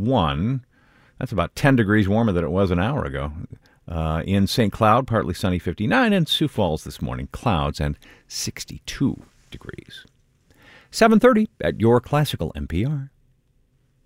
61. That's about 10 degrees warmer than it was an hour ago. In St. Cloud, partly sunny, 59, and Sioux Falls this morning, clouds and 62 degrees. 7:30 at your classical NPR.